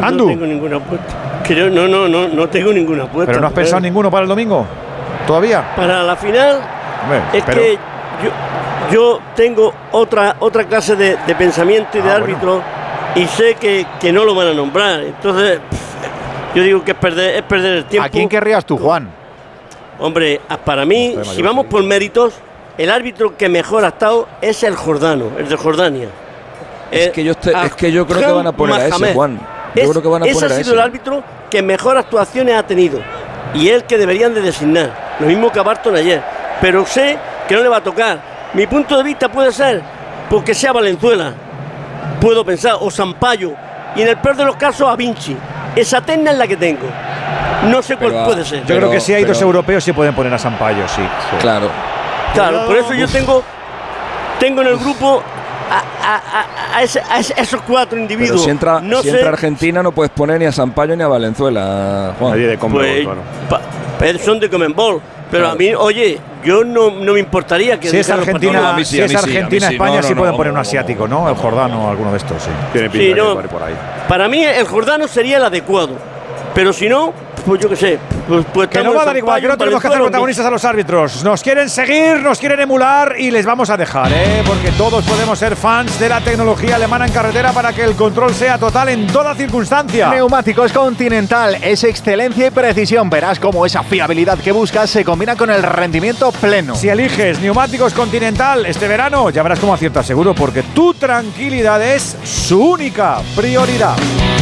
Andu. No tengo ninguna apuesta. No tengo ninguna apuesta. ¿Pero no has pensado ninguno para el domingo? ¿Todavía? Para la final, Hombre, que yo tengo otra clase de pensamiento y de árbitro, y sé que no lo van a nombrar. Entonces, yo digo que es perder el tiempo. ¿A quién querrías tú, Juan? Hombre, para mí, si vamos por méritos, el árbitro que mejor ha estado es el Jordano, el de Jordania. Es que yo creo que van a poner a ese, Juan. Yo creo que van a poner a ese. Ese ha sido el árbitro que mejor actuaciones ha tenido. Y el que deberían de designar. Lo mismo que a Barton ayer. Pero sé que no le va a tocar. Mi punto de vista puede ser porque sea Valenzuela. Puedo pensar, o Sampaio. Y en el peor de los casos, a Vinci. Esa terna es la que tengo. No sé cuál puede ser. Yo creo que si hay dos europeos sí pueden poner a Sampaio, sí. Claro. Claro, por eso yo tengo en el grupo a esos cuatro individuos. Pero si entra Argentina no puedes poner ni a Sampaio ni a Valenzuela, Juan. Nadie de son de Conmebol. Pero a mí, oye, yo no me importaría que... Si es Argentina, España sí pueden poner un asiático, ¿no? El Jordano o alguno de estos, sí. Tiene pinta de por ahí. Para mí el Jordano sería el adecuado. Pero si no, pues yo qué sé. Pues que no va a dar igual, que no tenemos que hacer protagonistas a los árbitros. Nos quieren seguir, nos quieren emular y les vamos a dejar, porque todos podemos ser fans de la tecnología alemana en carretera para que el control sea total en toda circunstancia. Neumáticos Continental es excelencia y precisión. Verás cómo esa fiabilidad que buscas se combina con el rendimiento pleno. Si eliges Neumáticos Continental este verano, ya verás cómo aciertas seguro, porque tu tranquilidad es su única prioridad.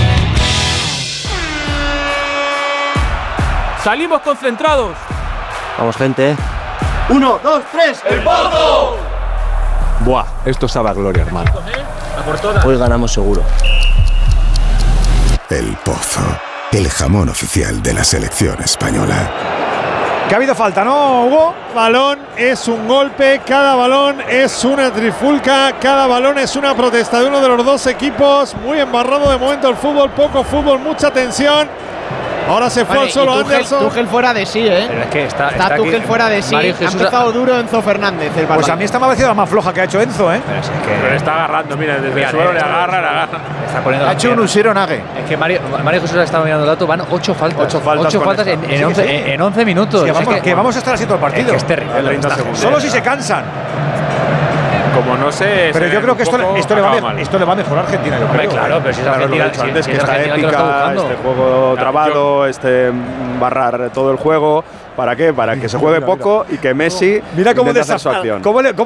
Salimos concentrados. Vamos, gente. 1, 2, 3. ¡El Pozo! Buah, esto sabe a gloria, hermano. Hoy ganamos seguro. El Pozo, el jamón oficial de la selección española. Que ha habido falta, ¿no, Hugo? Balón es un golpe, cada balón es una trifulca, cada balón es una protesta de uno de los dos equipos. Muy embarrado de momento el fútbol, poco fútbol, mucha tensión. Ahora se fue al solo Anderson. Tuchel fuera de sí, Pero es que está Tuchel fuera de sí. Ha empezado duro Enzo Fernández. Pues a mí esta me ha parecido la más floja que ha hecho Enzo, Pero le está agarrando, mira, desde el suelo le agarra. Ha hecho un Usiro Nage. Es que Mario Jesús ha estado mirando el dato, van 8 faltas. 8 faltas en 11 minutos. Que vamos a estar así todo el partido. Es terrible. Solo si se cansan. Como no sé. Pero yo creo que esto le va a mejorar a Argentina. Yo creo. Claro, pero si es Argentina. Antes que esta épica, este juego trabado, barrar todo el juego. ¿Para qué? Para que se juegue poco y que Messi intente hacer su acción. ¿Cómo le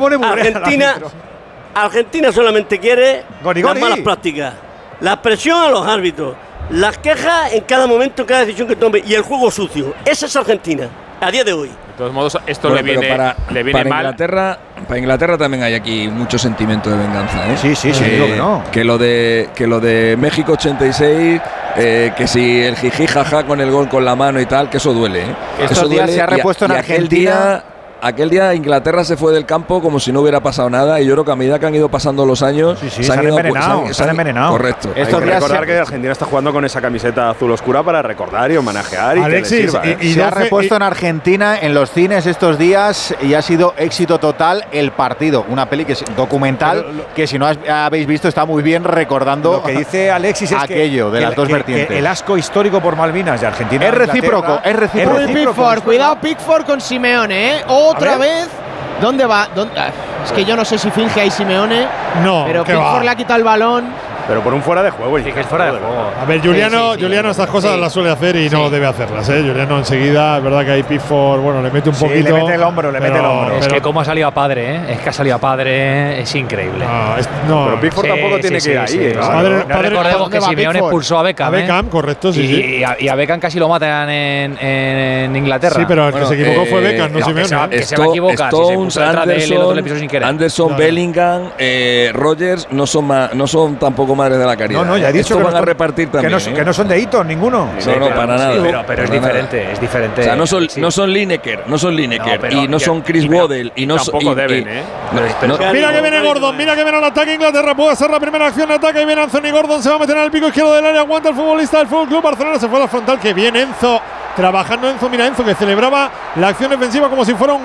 Argentina solamente quiere las malas prácticas, la presión a los árbitros, las quejas en cada momento, cada decisión que tome y el juego sucio. Esa es Argentina a día de hoy. De todos modos, esto le viene mal. Para Inglaterra también hay aquí mucho sentimiento de venganza, Sí, digo que no. Que lo de México 86, que si el jiji jaja con el gol con la mano y tal, que eso duele, Estos días se ha repuesto en Argentina. Aquel día Inglaterra se fue del campo como si no hubiera pasado nada, y yo creo que a medida que han ido pasando los años se han envenenado. Correcto. Hay que recordar que Argentina está jugando con esa camiseta azul oscura para recordar y homenajear, Alexis, y que le sirva. Y se ha repuesto en Argentina en los cines estos días y ha sido éxito total El Partido, una peli que es documental, que si no habéis visto está muy bien recordando lo que dice Alexis es aquello de las dos vertientes. Que el asco histórico por Malvinas de Argentina es recíproco, Cuidado Pickford con Simeone, otra vez. ¿Dónde va? Es que yo no sé si finge ahí Simeone. No, pero Pickford le ha quitado el balón. Pero por un fuera de juego. Sí, que es fuera de juego. A ver, Juliano estas cosas las suele hacer y no debe hacerlas, Juliano enseguida, es verdad que ahí Pickford, le mete un poquito. Le mete el hombro, Es que como ha salido a padre, Es que ha salido a padre, es increíble. Pero Pickford tampoco tiene que ir ahí, No recordemos que Simeone expulsó a Beckham. A Beckham, correcto, sí. Y a Beckham casi lo matan en Inglaterra. Sí, pero el que se equivocó fue Beckham, no Simeone. Que se va a equivocar. Stones, Anderson, Bellingham, Rogers no son tampoco madres de la caridad. No, ya he dicho que van a repartir también. Que no son de Eton, ninguno. No, para nada. Pero es diferente, es diferente. O sea, no son Lineker, y no son Chris Waddle, y no tampoco deben, Mira que viene Gordon, mira que viene al ataque Inglaterra, puede ser la primera acción de ataque y viene Anthony Gordon, se va a meter en el pico izquierdo del área, aguanta el futbolista del Fútbol Club Barcelona, se fue a la frontal, que bien Enzo, trabajando Enzo, mira Enzo que celebraba la acción defensiva como si fuera un gol.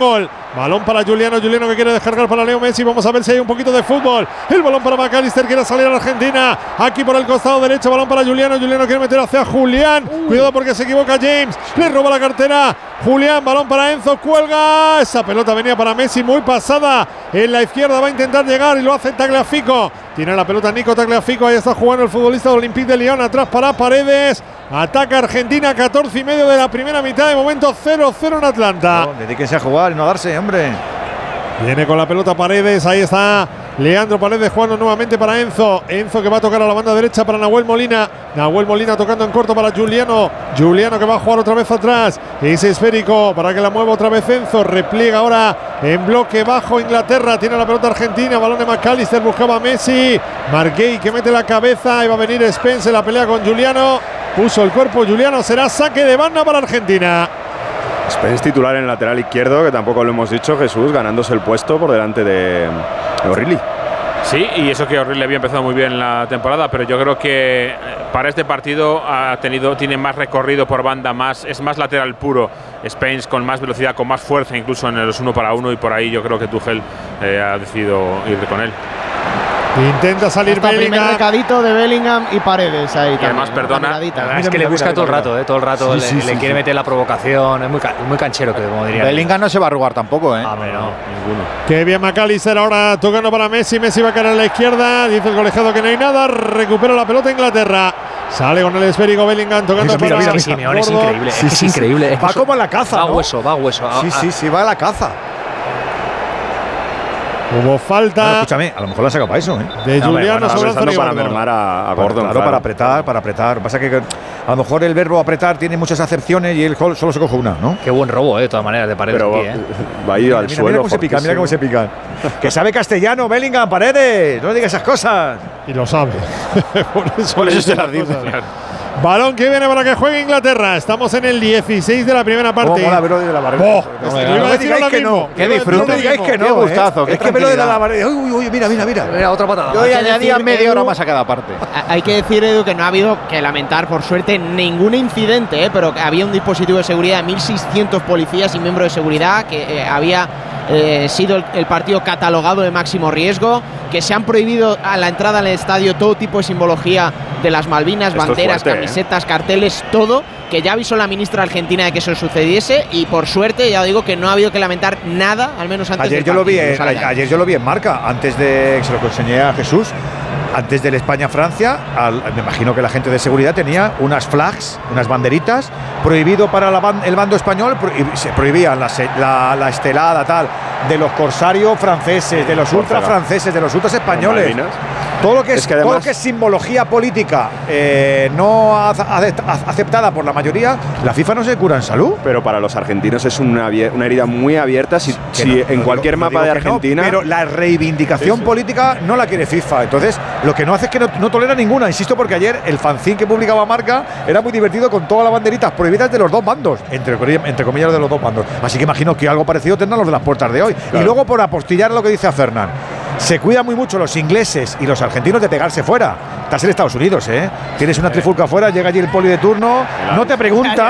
Balón para Juliano que quiere descargar para Leo Messi. Vamos a ver si hay un poquito de fútbol. El balón para McAllister, quiere salir a la Argentina. Aquí por el costado derecho, balón para Juliano quiere meter hacia Julián. Cuidado porque se equivoca James. Le roba la cartera. Julián, balón para Enzo, cuelga. Esa pelota venía para Messi, muy pasada. En la izquierda va a intentar llegar y lo hace Tagliafico. Tiene la pelota Nico Tagliafico. Ahí está jugando el futbolista de Olympique de Lyon. Atrás para Paredes. Ataca Argentina, 14 y medio de la primera mitad. De momento 0-0 en Atlanta. No, dedíquense a jugar y no a darse, hombre. Viene con la pelota Paredes. Ahí está Leandro Paredes jugando nuevamente para Enzo. Enzo que va a tocar a la banda derecha para Nahuel Molina. Nahuel Molina tocando en corto para Juliano. Juliano que va a jugar otra vez atrás. Es esférico para que la mueva otra vez Enzo. Repliega ahora en bloque bajo Inglaterra. Tiene la pelota Argentina. Balón de McAllister. Buscaba a Messi. Marguerite que mete la cabeza. Y va a venir Spence. La pelea con Juliano. Puso el cuerpo Juliano. Será saque de banda para Argentina. Spence titular en el lateral izquierdo, que tampoco lo hemos dicho, Jesús, ganándose el puesto por delante de O'Reilly. Sí, y eso que O'Reilly había empezado muy bien la temporada, pero yo creo que para este partido tiene más recorrido por banda, es más lateral puro. Spence con más velocidad, con más fuerza, incluso en los 1 para 1, y por ahí yo creo que Tuchel ha decidido ir con él. Intenta salir Bellingham. Primer recadito de Bellingham y Paredes ahí. Y además, perdona. Es que le busca todo el rato, todo el rato le quiere meter la provocación. Es muy canchero, como diría. Bellingham no se va a arrugar tampoco, ¿eh? No, ninguno. Qué bien McAllister ahora tocando para Messi. Messi va a caer a la izquierda. Dice el colegiado que no hay nada. Recupera la pelota Inglaterra. Sale con el esférico Bellingham tocando para Mira, Simeone es increíble. Es increíble. Va como a la caza. Va hueso. Sí, va a la caza. Hubo falta. Bueno, escúchame, a lo mejor la saca para eso, ¿eh? De Juliano sobre para mermar a Gordon. Claro, para apretar. Pasa que a lo mejor el verbo apretar tiene muchas acepciones y él solo se coge una, ¿no? Qué buen robo, de todas maneras, de Paredes. Pero aquí, va a ir al suelo. Mira cómo se pican. Que sabe castellano, Bellingham, Paredes. No diga esas cosas. Y lo sabe. Por eso se las dice. Balón que viene para que juegue Inglaterra. Estamos en el 16 de la primera parte. Mola verlo de la barrera. No me digáis que no. Que disfrute. No me digáis que no. Qué gustazo. Es que verlo de la barrera. Uy, mira. Mira, otra patada. Yo añadía media hora más a cada parte. Hay que decir, Edu, que no ha habido que lamentar, por suerte, ningún incidente, pero que había un dispositivo de seguridad de 1.600 policías y miembros de seguridad que había sido el partido catalogado de máximo riesgo, que se han prohibido a la entrada al estadio todo tipo de simbología de las Malvinas, banderas, camisetas, carteles, todo, que ya avisó la ministra argentina de que eso sucediese, y por suerte, ya digo, que no ha habido que lamentar nada, al menos antes ayer del partido. Ayer yo lo vi en Marca, antes de, se lo enseñé a Jesús, antes del España-Francia, me imagino que la gente de seguridad tenía unas flags, unas banderitas, prohibido para el bando español, se prohibían la estelada tal de los corsarios franceses, de los ultras franceses, de los ultras españoles. Todo lo que es simbología política no aceptada por la mayoría, la FIFA no se cura en salud. Pero para los argentinos es una herida muy abierta. Si en cualquier mapa de Argentina. Pero la reivindicación política no la quiere FIFA. Entonces, lo que no hace es que no tolera ninguna. Insisto, porque ayer el fanzine que publicaba Marca era muy divertido con todas las banderitas prohibidas de los dos bandos, entre comillas de los dos bandos. Así que imagino que algo parecido tendrán los de las puertas de hoy. Claro. Y luego, por apostillar lo que dice a Fernán, se cuidan muy mucho los ingleses y los argentinos de pegarse fuera. Estás en Estados Unidos, ¿eh? Tienes una trifulca fuera, llega allí el poli de turno, no te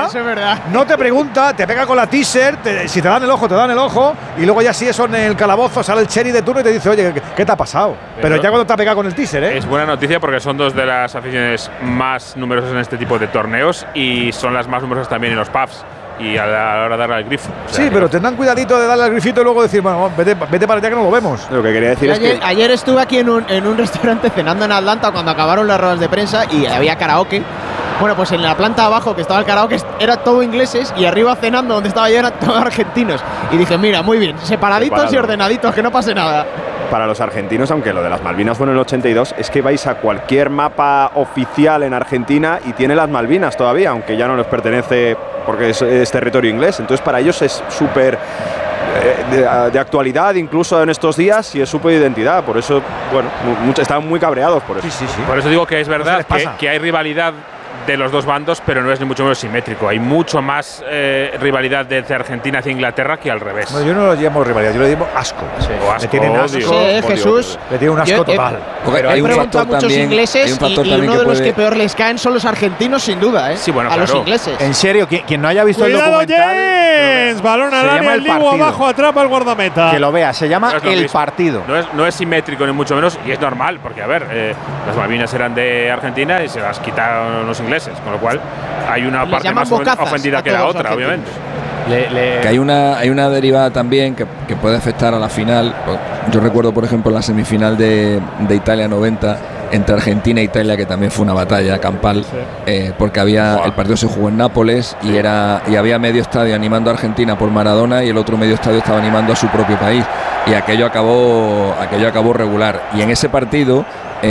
pregunta, te pega con la t-shirt, si te dan el ojo, y luego ya si eso en el calabozo sale el cherry de turno y te dice, oye, ¿qué te ha pasado? Pero ya cuando te ha pegado con el t-shirt, ¿eh? Es buena noticia porque son dos de las aficiones más numerosas en este tipo de torneos y son las más numerosas también en los pubs. Y a la hora de darle al grifo. Sí, pero tendrán cuidadito de darle al grifito y luego decir, bueno, vete para allá que no lo vemos. Lo que quería decir ayer estuve aquí en un restaurante cenando en Atlanta cuando acabaron las ruedas de prensa y había karaoke. Bueno, pues en la planta de abajo que estaba el karaoke era todo ingleses y arriba cenando donde estaba yo eran todos argentinos. Y dije, mira, muy bien, separaditos y ordenaditos, que no pase nada. Para los argentinos, aunque lo de las Malvinas fue en el 82, es que vais a cualquier mapa oficial en Argentina y tiene las Malvinas todavía, aunque ya no les pertenece porque es territorio inglés. Entonces para ellos es súper de actualidad, incluso en estos días, y es súper identidad. Por eso, bueno, estaban muy cabreados por eso. Sí. Por eso digo que es verdad que hay rivalidad de los dos bandos, pero no es ni mucho menos simétrico. Hay mucho más rivalidad desde Argentina hacia Inglaterra que al revés. No, yo no lo llamo rivalidad, yo lo llamo asco. Le tienen asco. Sí, Jesús. Le tiene un asco total. Pero hay un factor a muchos ingleses y uno de los que peor les caen son los argentinos, sin duda, Sí, bueno, a los ingleses. En serio, quien no haya visto el documental… James, balón al área, el Dibu abajo, atrapa el guardameta. Que lo vea, se llama El Partido. No es simétrico ni mucho menos, y es normal, porque a ver, las Malvinas eran de Argentina y se las quitaron los ingleses, con lo cual hay una parte más ofendida que la otra, obviamente. Que hay una derivada también que puede afectar a la final. Yo recuerdo, por ejemplo, la semifinal de Italia 90 entre Argentina e Italia, que también fue una batalla campal, porque el partido se jugó en Nápoles y había medio estadio animando a Argentina por Maradona y el otro medio estadio estaba animando a su propio país, y aquello acabó regular. Y en ese partido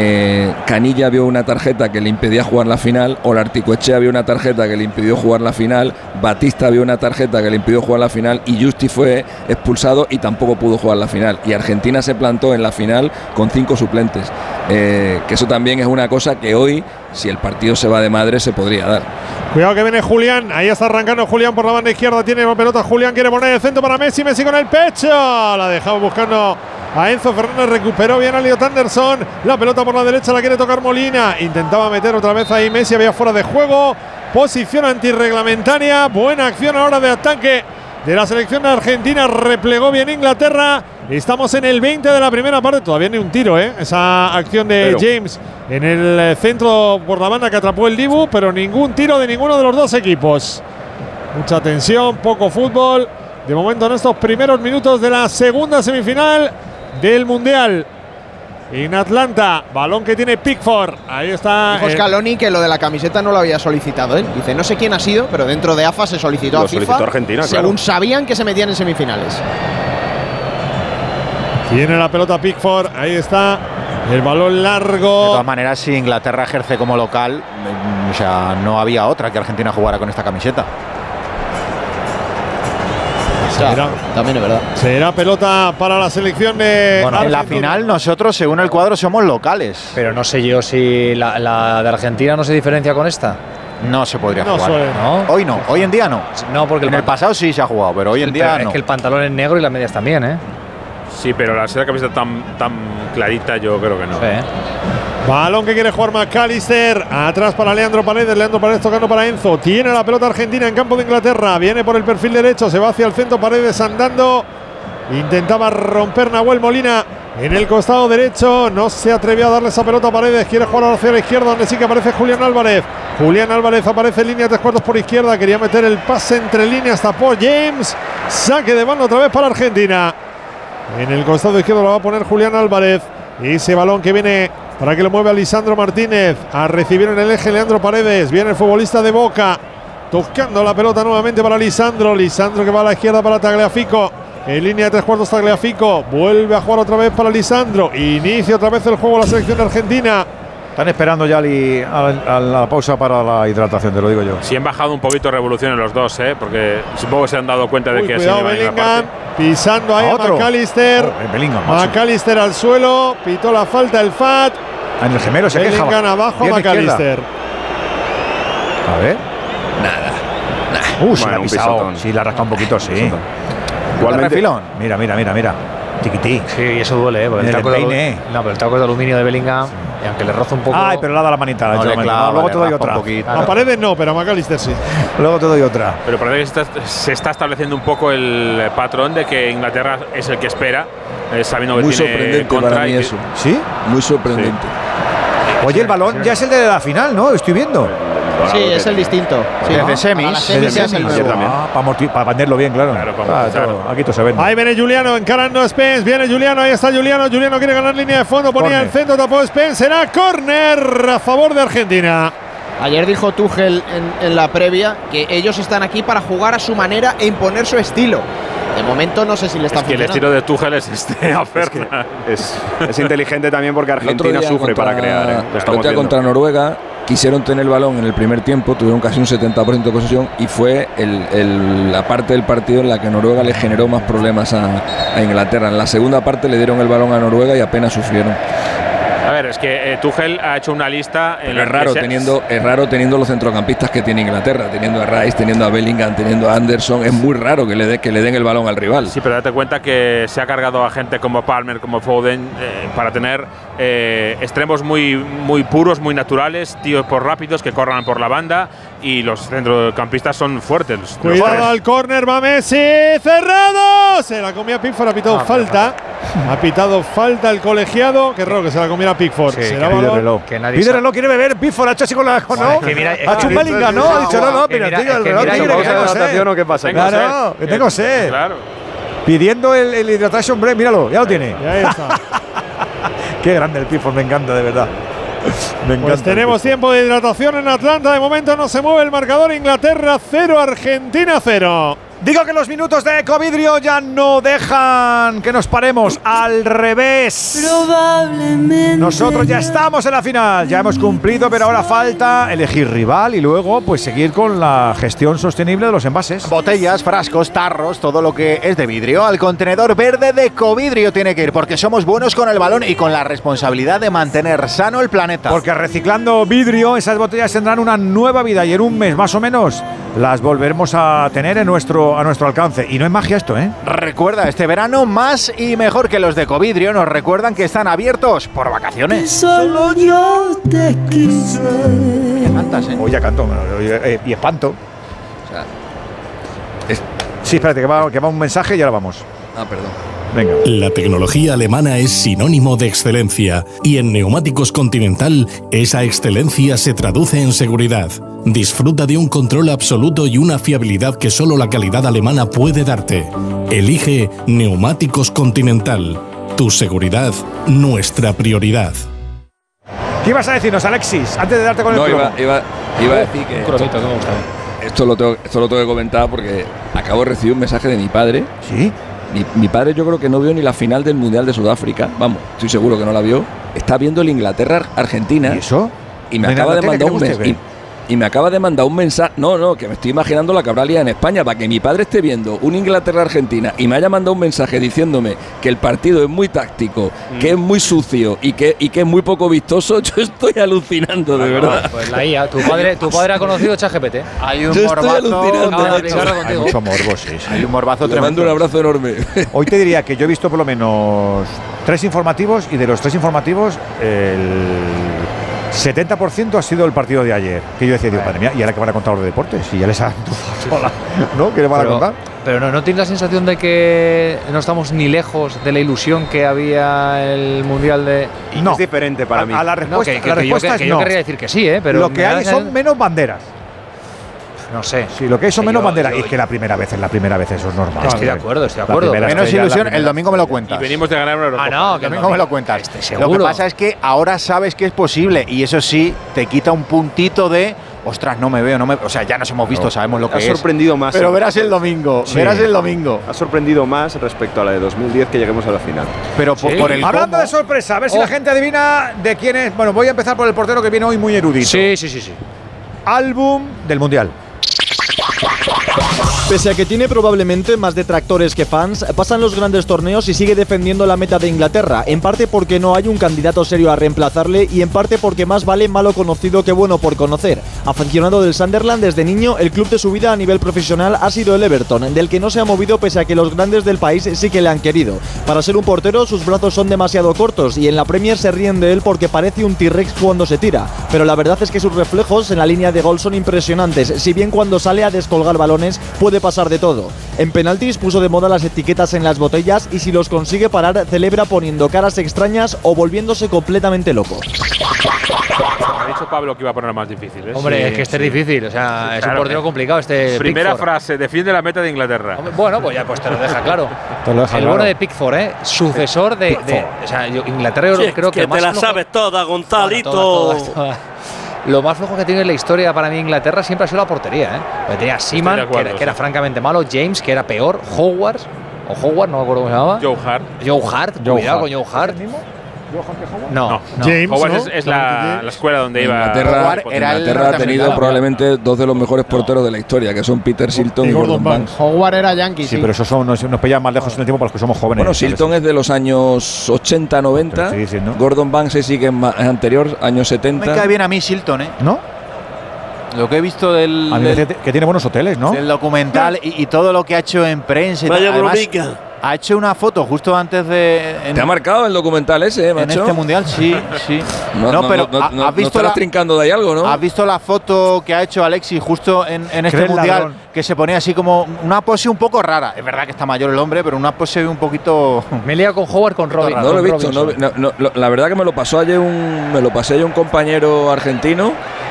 Canilla vio una tarjeta que le impedía jugar la final, Olarticoechea vio una tarjeta que le impidió jugar la final, Batista vio una tarjeta que le impidió jugar la final y Justi fue expulsado y tampoco pudo jugar la final, y Argentina se plantó en la final con 5 suplentes, que eso también es una cosa que hoy, si el partido se va de madre, se podría dar. Cuidado que viene Julián, ahí está arrancando Julián por la banda izquierda, tiene la pelota Julián, quiere poner el centro para Messi, Messi con el pecho, la dejaba buscando a Enzo Fernández, recuperó bien a Elliot Anderson, la pelota por la derecha la quiere tocar Molina, intentaba meter otra vez ahí Messi, había fuera de juego, posición antirreglamentaria, buena acción a la hora de ataque de la selección argentina, replegó bien Inglaterra. Estamos en el 20 de la primera parte, todavía ni un tiro, esa acción de James en el centro por la banda que atrapó el Dibu, pero ningún tiro de ninguno de los dos equipos. Mucha tensión, poco fútbol, de momento en estos primeros minutos de la segunda semifinal del Mundial. En Atlanta, balón que tiene Pickford, ahí está. Dijo Scaloni que lo de la camiseta no lo había solicitado él. Dice, no sé quién ha sido, pero dentro de AFA se solicitó a FIFA. Solicitó Argentina, según sabían que se metían en semifinales. Tiene la pelota Pickford, ahí está. El balón largo. De todas maneras, si Inglaterra ejerce como local, o sea, no había otra que Argentina jugara con esta camiseta. También es verdad. Será pelota para la selección de Argentina. En la final nosotros, según el cuadro, somos locales. Pero no sé yo si la de Argentina no se diferencia con esta. No se podría jugar. ¿No? Hoy no, hoy en día no. No, porque en el pasado sí se ha jugado, pero hoy en día no. Es que el pantalón es negro y las medias también, ¿eh? Sí, pero la camiseta tan clarita yo creo que no. Sí. Balón que quiere jugar McAllister. Atrás para Leandro Paredes. Leandro Paredes tocando para Enzo. Tiene la pelota Argentina en campo de Inglaterra. Viene por el perfil derecho. Se va hacia el centro. Paredes andando. Intentaba romper Nahuel Molina en el costado derecho. No se atrevió a darle esa pelota a Paredes. Quiere jugar hacia la izquierda, donde sí que aparece Julián Álvarez. Julián Álvarez aparece en línea 3/4 por izquierda. Quería meter el pase entre líneas. Tapó James. Saque de banda otra vez para Argentina. En el costado izquierdo lo va a poner Julián Álvarez. Ese balón que viene para que lo mueva Lisandro Martínez. A recibir en el eje Leandro Paredes. Viene el futbolista de Boca. Tocando la pelota nuevamente para Lisandro. Lisandro que va a la izquierda para Tagliafico. En línea de 3/4 Tagliafico. Vuelve a jugar otra vez para Lisandro. Inicia otra vez el juego la selección argentina. Están esperando ya a la pausa para la hidratación, te lo digo yo. Sí, han bajado un poquito revoluciones los dos, porque supongo que se han dado cuenta de que cuidado Bellingham, pisando ahí a McAllister. McAllister al suelo, pitó la falta el FAT. En el gemelo se queja. Bellingham abajo a McAllister. A ver. Nada. Se la ha pisado. Sí, la ha rascado un poquito, sí. ¿Cuál refilón? Mira. Tiquití. Sí, y eso duele, porque pero el taco de aluminio de Bellingham, y aunque le roza un poco. Ay, pero le ha dado la manita. Luego te doy otra. A Paredes no, pero a McAllister sí. Luego te doy otra. Pero parece que se está estableciendo un poco el patrón de que Inglaterra es el que espera, sabiendo que muy tiene sorprendente contra para mí eso. ¿Sí? Muy sorprendente. Sí. Oye, el balón ya es el de la final, ¿no? Estoy viendo. Sí, es el distinto. Sí, desde semis. Para venderlo bien, claro. Aquí todo se vende. Ahí viene Juliano encarando a Spence. Viene Juliano, ahí está Juliano. Juliano quiere ganar línea de fondo. Ponía el centro, tapó Spence. Será córner a favor de Argentina. Ayer dijo Tuchel en la previa que ellos están aquí para jugar a su manera e imponer su estilo. De momento no sé si le está funcionando. El estilo de Tuchel es aferra. Es inteligente también porque Argentina sufre para crear. El otro día contra Noruega quisieron tener el balón en el primer tiempo, tuvieron casi un 70% de posesión y fue la parte del partido en la que Noruega le generó más problemas a Inglaterra. En la segunda parte le dieron el balón a Noruega y apenas sufrieron. A ver, es que Tuchel ha hecho una lista. Pero es raro teniendo los centrocampistas que tiene Inglaterra, teniendo a Rice, teniendo a Bellingham, teniendo a Anderson. Es muy raro que le den el balón al rival. Sí, pero date cuenta que se ha cargado a gente como Palmer, como Foden, para tener extremos muy puros, muy naturales, tíos rápidos que corran por la banda, y los centrocampistas son fuertes. Cuidado al córner, va Messi, cerrado. Se la comía Pickford, ha pitado falta. Ha pitado falta el colegiado. Qué raro que se la comiera Pickford. Sí, será pide reloj. Pide reloj, quiere beber. Pickford ha hecho así con la. No, ha hecho un Bellingham, ¿no? Ha dicho no, pero tío, el reloj quiere que tengo sed. ¿O qué pasa? Claro, que tengo sed. Claro. Pidiendo el hydration break, míralo, ya lo tiene. Y ahí está. Qué grande el Pickford, me encanta, de verdad. Pues tenemos tiempo de hidratación en Atlanta. De momento no se mueve el marcador. Inglaterra 0, Argentina 0. Digo que los minutos de Ecovidrio ya no dejan que nos paremos. Al revés. Probablemente. Nosotros ya estamos en la final. Ya hemos cumplido, pero ahora falta elegir rival y luego pues seguir con la gestión sostenible de los envases. Botellas, frascos, tarros, todo lo que es de vidrio al contenedor verde de Ecovidrio tiene que ir, porque somos buenos con el balón y con la responsabilidad de mantener sano el planeta. Porque reciclando vidrio, esas botellas tendrán una nueva vida y en un mes más o menos las volveremos a tener a nuestro alcance. Y no es magia esto, ¿eh? Recuerda, este verano más y mejor que los de Ecovidrio nos recuerdan que están abiertos por vacaciones. Solo yo te quise. Cantas, ¿eh? Hoy ya canto y espanto. O sea, sí, espérate, que va un mensaje y ahora vamos. Perdón. Venga. La tecnología alemana es sinónimo de excelencia y en Neumáticos Continental esa excelencia se traduce en seguridad. Disfruta de un control absoluto y una fiabilidad que solo la calidad alemana puede darte. Elige Neumáticos Continental. Tu seguridad, nuestra prioridad. ¿Qué ibas a decirnos, Alexis, antes de darte con el cromo? Iba a decir que esto lo tengo que comentar porque acabo de recibir un mensaje de mi padre. ¿Sí? Mi padre yo creo que no vio ni la final del Mundial de Sudáfrica. Vamos, estoy seguro que no la vio. Está viendo el Inglaterra-Argentina. ¿Y eso? Y me acaba de mandar un mensaje. Y me acaba de mandar un mensaje. No, que me estoy imaginando la cabralía en España. Para que mi padre esté viendo un Inglaterra-Argentina y me haya mandado un mensaje diciéndome que el partido es muy táctico, que es muy sucio y que es muy poco vistoso, yo estoy alucinando, de verdad. Pues la IA, tu padre ha conocido ChatGPT. Hay un morbazo. Hay mucho morbo, sí. Hay un morbazo tremendo. Le mando un abrazo enorme. Hoy te diría que yo he visto por lo menos 3 informativos y de los 3 informativos el 70% ha sido el partido de ayer. Que yo decía, digo, madre mía, ¿y ahora qué van a contar los de deportes? Y ya les han sola, ¿no? ¿Qué le van a contar? Pero ¿no tienes la sensación de que no estamos ni lejos de la ilusión que había el Mundial de...? No. Es diferente para mí. A la respuesta, no, yo querría decir que sí, pero lo que hay son menos banderas. No sé. Sí, lo que hay son menos banderas. Y es que la primera vez, eso es normal. Estoy de acuerdo. Menos ilusión, el domingo me lo cuentas. Y venimos de ganar una Eurocopa. No, que el domingo me lo cuentas. Lo que pasa es que ahora sabes que es posible y eso sí te quita un puntito de ostras, no me veo, o sea, ya nos hemos visto, sabemos lo que es. Ha sorprendido más. Pero verás el domingo, Ha sorprendido más respecto a la de 2010 que lleguemos a la final. Pero por el hablando de sorpresa, a ver si la gente adivina de quién es. Bueno, voy a empezar por el portero que viene hoy muy erudito. Sí. Álbum del Mundial. Pese a que tiene probablemente más detractores que fans, pasan los grandes torneos y sigue defendiendo la meta de Inglaterra, en parte porque no hay un candidato serio a reemplazarle y en parte porque más vale malo conocido que bueno por conocer. Aficionado del Sunderland desde niño, el club de su vida a nivel profesional ha sido el Everton, del que no se ha movido pese a que los grandes del país sí que le han querido. Para ser un portero, sus brazos son demasiado cortos y en la Premier se ríen de él porque parece un T-Rex cuando se tira, pero la verdad es que sus reflejos en la línea de gol son impresionantes, si bien cuando sale a descolgar balones puede pasar de todo. En penaltis puso de moda las etiquetas en las botellas y si los consigue parar celebra poniendo caras extrañas o volviéndose completamente loco. Ha dicho Pablo que iba a poner más difícil. Hombre, es que este es difícil, o sea, es un portero complicado Primera Pickford. Frase, defiende la meta de Inglaterra. Bueno, pues ya te lo deja claro. El bueno de Pickford, sucesor de o sea, Inglaterra yo creo que te más la sabes toda, Gonzalito. Todas. Lo más flojo que tiene en la historia para mí Inglaterra siempre ha sido la portería, Porque tenía Seaman, que era francamente malo, James, que era peor, Howard, no me acuerdo cómo se llamaba. Joe Hart, cuidado con Joe Hart. No. James, Howard ¿no? es la escuela donde iba. Inglaterra ha tenido probablemente dos de los mejores porteros de la historia, que son Peter Shilton y Gordon Banks. Howard era yankee, sí. Pero esos nos pillan más lejos en el tiempo para los que somos jóvenes. Bueno, Shilton es de los años 80-90. Gordon Banks sí que es anterior, años 70. Me cae bien a mí Shilton, ¿eh? ¿No? Lo que he visto del que tiene buenos hoteles, ¿no? Del documental y todo lo que ha hecho en prensa. Vaya además, ha hecho una foto justo antes de. ¿Te ha marcado el documental ese, macho? En este mundial, sí. Pero has visto estarás trincando de ahí algo, ¿no? ¿Has visto la foto que ha hecho Alexis justo en este mundial? Ladrón. Que se ponía así como una pose un poco rara. Es verdad que está mayor el hombre, pero una pose un poquito. Me he liado con Howard con Robin. No lo he visto. La verdad que me lo pasé ayer un compañero argentino